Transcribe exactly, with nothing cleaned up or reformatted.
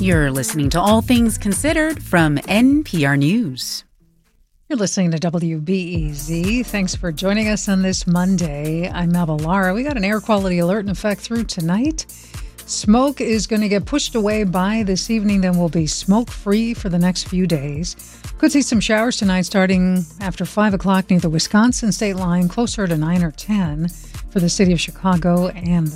You're listening to All Things Considered from N P R News. You're listening to W B E Z. Thanks for joining us on this Monday. I'm Mabel Lara. We got an air quality alert in effect through tonight. Smoke is going to get pushed away by this evening, then we'll be smoke-free for the next few days. Could see some showers tonight starting after five o'clock near the Wisconsin state line, closer to nine or ten for the city of Chicago and the